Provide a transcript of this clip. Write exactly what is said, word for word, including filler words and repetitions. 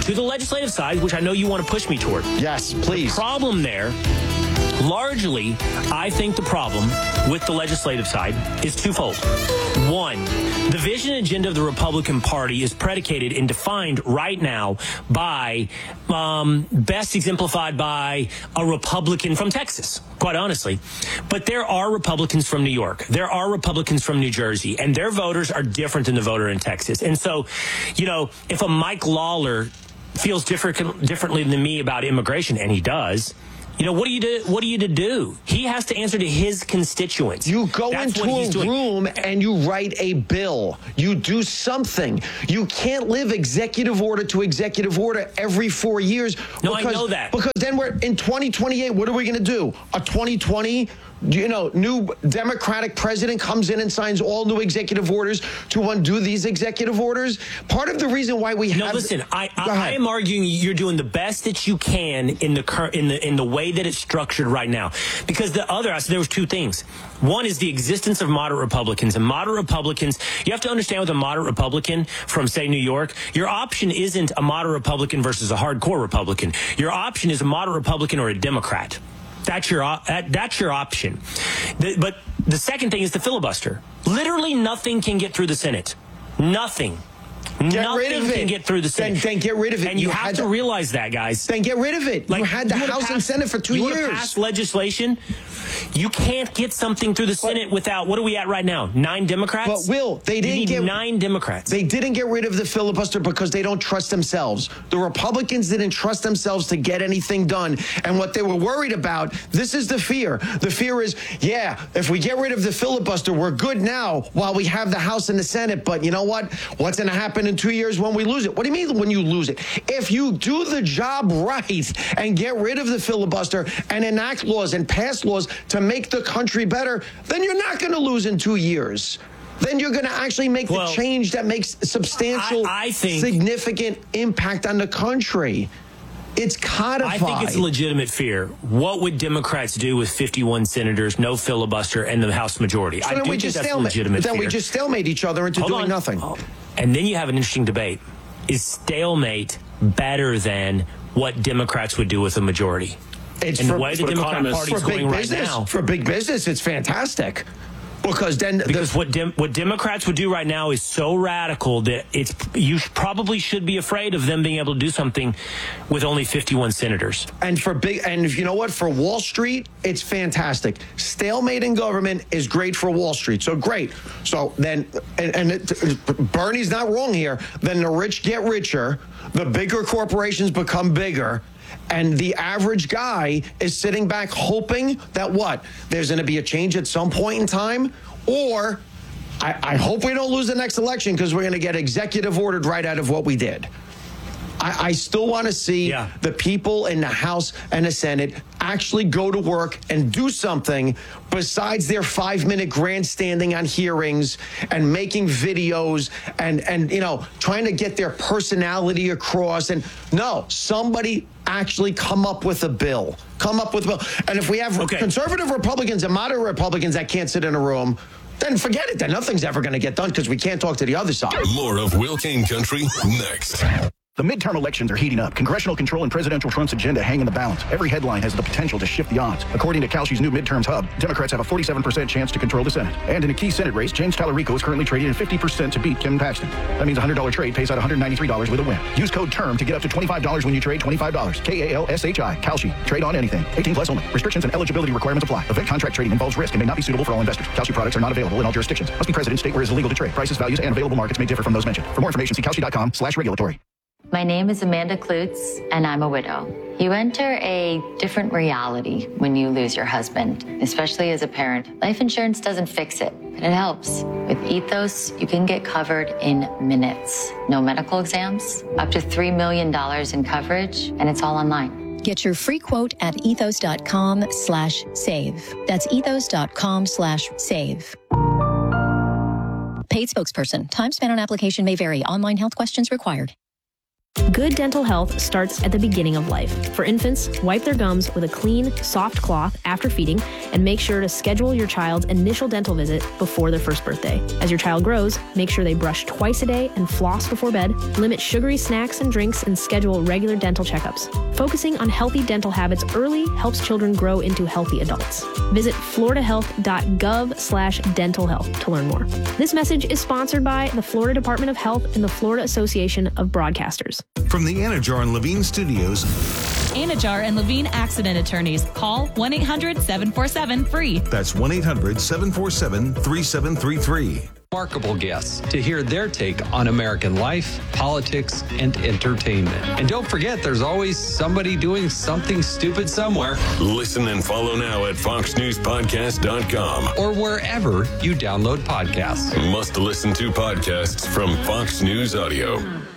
to the legislative side, which I know you want to push me toward. Yes, please. The problem there, largely, I think the problem with the legislative side is twofold. One, the vision and agenda of the Republican Party is predicated and defined right now by, um, best exemplified by a Republican from Texas, quite honestly. But there are Republicans from New York. There are Republicans from New Jersey, and their voters are different than the voter in Texas. And so, you know, if a Mike Lawler feels different, differently than me about immigration, and he does, you know, what do you do? What are you to do? He has to answer to his constituents. You go That's into a doing. room and you write a bill. You do something. You can't live executive order to executive order every four years. No, because, I know that. Because then we're in twenty twenty-eight. What are we going to do? A twenty twenty, you know, new Democratic president comes in and signs all new executive orders to undo these executive orders. Part of the reason why we No, have. listen. I, I, I am arguing you're doing the best that you can in the current in the in the way that it's structured right now. Because the other, I said there was two things. One is the existence of moderate Republicans, and moderate Republicans. You have to understand with a moderate Republican from, say, New York, your option isn't a moderate Republican versus a hardcore Republican. Your option is a moderate Republican or a Democrat. That's your that, that's your option. The, but the second thing is the filibuster. Literally nothing can get through the Senate. Nothing. Get Nothing rid of it. can get through the Senate. Then, then get rid of it. And you, you have to, to realize that, guys. Then get rid of it. Like, you had the you House pass, and Senate for two you years. Pass legislation. You can't get something through the Senate without, what are we at right now? Nine Democrats? But Will, they didn't you need get nine Democrats. They didn't get rid of the filibuster because they don't trust themselves. The Republicans didn't trust themselves to get anything done. And what they were worried about, this is the fear. The fear is, yeah, if we get rid of the filibuster, we're good now while we have the House and the Senate. But you know what? What's going to happen in two years when we lose it? What do you mean when you lose it? If you do the job right and get rid of the filibuster and enact laws and pass laws to make the country better, then you're not going to lose in two years. Then you're going to actually make well, the change that makes substantial, I, I think, significant impact on the country. It's codified. I think it's a legitimate fear. What would Democrats do with fifty-one senators, no filibuster, and the House majority? So I then do we think just that's a stalemate. legitimate Then fear. we just stalemate each other into Hold doing on. nothing. And then you have an interesting debate. Is stalemate better than what Democrats would do with a majority? It's and for, the way the for Democratic Party is going right business, now. For big business, it's fantastic. Because then, because the, what Dem- what Democrats would do right now is so radical that it's you probably should be afraid of them being able to do something with only fifty-one senators. And for big, and you know what? For Wall Street, it's fantastic. Stalemate in government is great for Wall Street. So great. So then, and, and it, Bernie's not wrong here. Then the rich get richer, the bigger corporations become bigger. And the average guy is sitting back hoping that what? There's going to be a change at some point in time? Or I, I hope we don't lose the next election because we're going to get executive ordered right out of what we did. I, I still want to see yeah. the people in the House and the Senate actually go to work and do something besides their five-minute grandstanding on hearings and making videos and, and, you know, trying to get their personality across. And no, somebody actually come up with a bill. Come up with a bill. And if we have okay. conservative Republicans and moderate Republicans that can't sit in a room, then forget it. Then nothing's ever going to get done because we can't talk to the other side. More of Will Cain Country next. The midterm elections are heating up. Congressional control and Presidential Trump's agenda hang in the balance. Every headline has the potential to shift the odds. According to Kalshi's new midterms hub, Democrats have a forty-seven percent chance to control the Senate. And in a key Senate race, James Tallarico is currently trading at fifty percent to beat Kim Paxton. That means a one hundred dollar trade pays out one hundred ninety-three dollars with a win. Use code TERM to get up to twenty-five dollars when you trade twenty-five dollars. K A L S H I. Kalshi. Trade on anything. eighteen plus only. Restrictions and eligibility requirements apply. Event contract trading involves risk and may not be suitable for all investors. Kalshi products are not available in all jurisdictions. Must be present in state where it is illegal to trade. Prices, values, and available markets may differ from those mentioned. For more information, see Kalshi.com slash regulatory. My name is Amanda Klutz, and I'm a widow. You enter a different reality when you lose your husband, especially as a parent. Life insurance doesn't fix it, but it helps. With Ethos, you can get covered in minutes. No medical exams, up to three million dollars in coverage, and it's all online. Get your free quote at ethos.com slash save. That's ethos.com slash save. Paid spokesperson. Time spent on application may vary. Online health questions required. Good dental health starts at the beginning of life. For infants, wipe their gums with a clean, soft cloth after feeding, and make sure to schedule your child's initial dental visit before their first birthday. As your child grows, make sure they brush twice a day and floss before bed, limit sugary snacks and drinks, and schedule regular dental checkups. Focusing on healthy dental habits early helps children grow into healthy adults. Visit floridahealth.gov slash dental health to learn more. This message is sponsored by the Florida Department of Health and the Florida Association of Broadcasters. From the Anajar and Levine Studios. Anajar and Levine Accident Attorneys. Call one eight hundred seven four seven free. That's one eight hundred seven four seven three seven three three. Remarkable guests to hear their take on American life, politics, and entertainment. And don't forget, there's always somebody doing something stupid somewhere. Listen and follow now at fox news podcast dot com or wherever you download podcasts. Must listen to podcasts from Fox News Audio.